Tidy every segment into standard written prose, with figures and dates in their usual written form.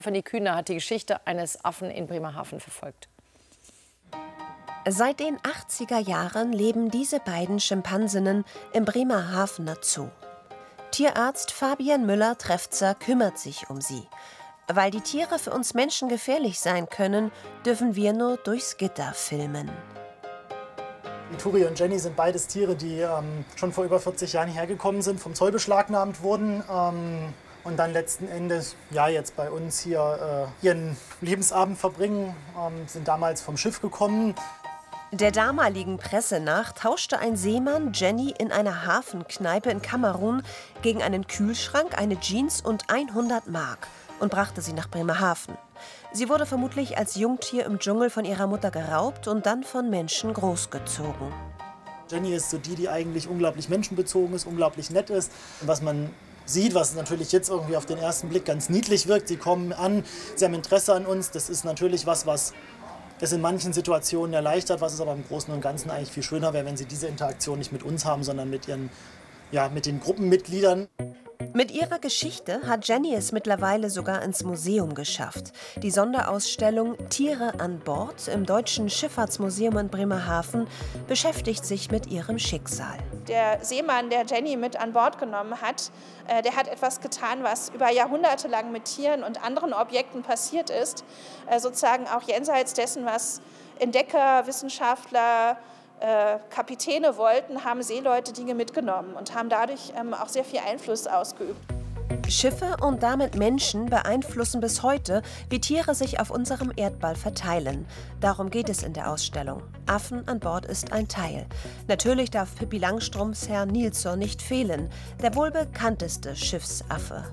Fanny Kühner hat die Geschichte eines Affen in Bremerhaven verfolgt. Seit den 80er Jahren leben diese beiden Schimpansinnen im Bremerhavener Zoo. Tierarzt Fabian Müller-Trefzer kümmert sich um sie. Weil die Tiere für uns Menschen gefährlich sein können, dürfen wir nur durchs Gitter filmen. Turi und Jenny sind beides Tiere, die schon vor über 40 Jahren hergekommen sind, vom Zoll beschlagnahmt wurden. Und dann letzten Endes, ja, jetzt bei uns hier ihren Lebensabend verbringen, sind damals vom Schiff gekommen. Der damaligen Presse nach tauschte ein Seemann Jenny in einer Hafenkneipe in Kamerun gegen einen Kühlschrank, eine Jeans und 100 Mark und brachte sie nach Bremerhaven. Sie wurde vermutlich als Jungtier im Dschungel von ihrer Mutter geraubt und dann von Menschen großgezogen. Jenny ist so die eigentlich unglaublich menschenbezogen ist, unglaublich nett ist. Und was man sieht, was natürlich jetzt irgendwie auf den ersten Blick ganz niedlich wirkt, sie kommen an, sie haben Interesse an uns, das ist natürlich was es in manchen Situationen erleichtert, was es aber im Großen und Ganzen eigentlich viel schöner wäre, wenn sie diese Interaktion nicht mit uns haben, sondern mit mit den Gruppenmitgliedern. Mit ihrer Geschichte hat Jenny es mittlerweile sogar ins Museum geschafft. Die Sonderausstellung Tiere an Bord im Deutschen Schifffahrtsmuseum in Bremerhaven beschäftigt sich mit ihrem Schicksal. Der Seemann, der Jenny mit an Bord genommen hat, der hat etwas getan, was über Jahrhunderte lang mit Tieren und anderen Objekten passiert ist. Sozusagen auch jenseits dessen, was Entdecker, Wissenschaftler, Kapitäne wollten, haben Seeleute Dinge mitgenommen und haben dadurch auch sehr viel Einfluss ausgeübt. Schiffe und damit Menschen beeinflussen bis heute, wie Tiere sich auf unserem Erdball verteilen. Darum geht es in der Ausstellung. Affen an Bord ist ein Teil. Natürlich darf Pippi Langstrumpfs Herr Nilsson nicht fehlen, der wohl bekannteste Schiffsaffe.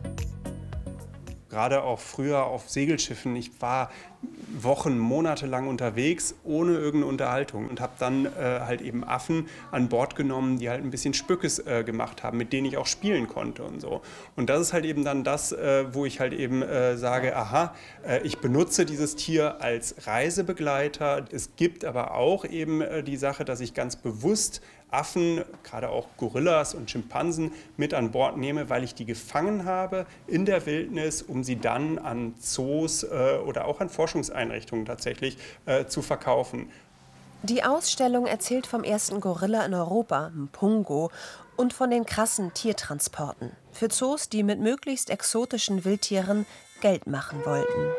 Gerade auch früher auf Segelschiffen, ich war Wochen, Monate lang unterwegs, ohne irgendeine Unterhaltung und habe dann halt eben Affen an Bord genommen, die halt ein bisschen Spückes gemacht haben, mit denen ich auch spielen konnte und so. Und das ist halt eben dann das, wo ich halt eben sage, aha, ich benutze dieses Tier als Reisebegleiter. Es gibt aber auch eben die Sache, dass ich ganz bewusst Affen, gerade auch Gorillas und Schimpansen, mit an Bord nehme, weil ich die gefangen habe in der Wildnis, um sie dann an Zoos oder auch an Forschungseinrichtungen tatsächlich zu verkaufen. Die Ausstellung erzählt vom ersten Gorilla in Europa, Mpungo, und von den krassen Tiertransporten für Zoos, die mit möglichst exotischen Wildtieren Geld machen wollten.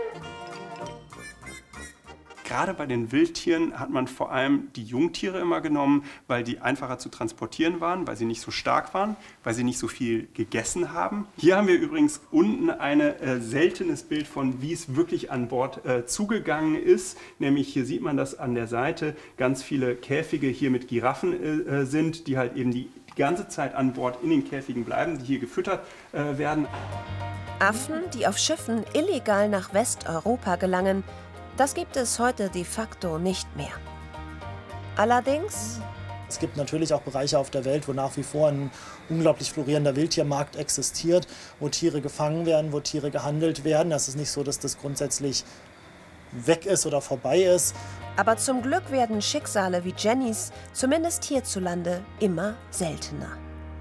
Gerade bei den Wildtieren hat man vor allem die Jungtiere immer genommen, weil die einfacher zu transportieren waren, weil sie nicht so stark waren, weil sie nicht so viel gegessen haben. Hier haben wir übrigens unten ein seltenes Bild von, wie es wirklich an Bord zugegangen ist. Nämlich hier sieht man, dass an der Seite ganz viele Käfige hier mit Giraffen sind, die halt eben die ganze Zeit an Bord in den Käfigen bleiben, die hier gefüttert werden. Affen, die auf Schiffen illegal nach Westeuropa gelangen, das gibt es heute de facto nicht mehr. Allerdings... Es gibt natürlich auch Bereiche auf der Welt, wo nach wie vor ein unglaublich florierender Wildtiermarkt existiert, wo Tiere gefangen werden, wo Tiere gehandelt werden. Das ist nicht so, dass das grundsätzlich weg ist oder vorbei ist. Aber zum Glück werden Schicksale wie Jennys, zumindest hierzulande, immer seltener.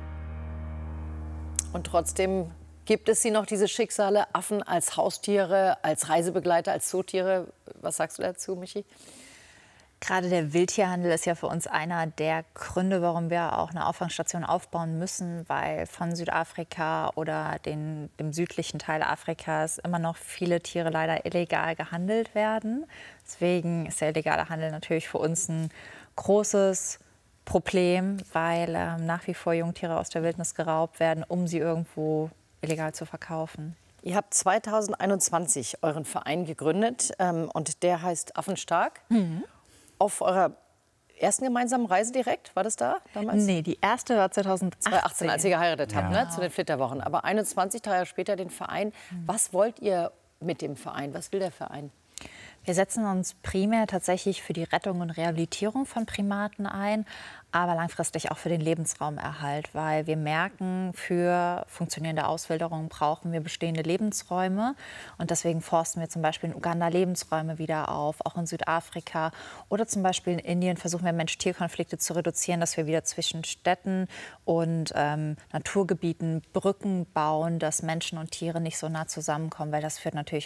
Und trotzdem gibt es sie noch, diese Schicksale, Affen als Haustiere, als Reisebegleiter, als Zootiere? Was sagst du dazu, Michi? Gerade der Wildtierhandel ist ja für uns einer der Gründe, warum wir auch eine Auffangstation aufbauen müssen, weil von Südafrika oder dem südlichen Teil Afrikas immer noch viele Tiere leider illegal gehandelt werden. Deswegen ist der illegale Handel natürlich für uns ein großes Problem, weil nach wie vor Jungtiere aus der Wildnis geraubt werden, um sie irgendwo illegal zu verkaufen. Ihr habt 2021 euren Verein gegründet und der heißt Affenstark. Mhm. Auf eurer ersten gemeinsamen Reise direkt, war das da damals? Nee, die erste war 2018. Als ihr geheiratet habt, Ja. ne, zu den Flitterwochen. Aber 21, 3 Jahre später den Verein. Was wollt ihr mit dem Verein? Was will der Verein? Wir setzen uns primär tatsächlich für die Rettung und Rehabilitierung von Primaten ein, aber langfristig auch für den Lebensraumerhalt, weil wir merken, für funktionierende Auswilderung brauchen wir bestehende Lebensräume und deswegen forsten wir zum Beispiel in Uganda Lebensräume wieder auf, auch in Südafrika oder zum Beispiel in Indien versuchen wir Mensch-Tier-Konflikte zu reduzieren, dass wir wieder zwischen Städten und Naturgebieten Brücken bauen, dass Menschen und Tiere nicht so nah zusammenkommen, weil das führt natürlich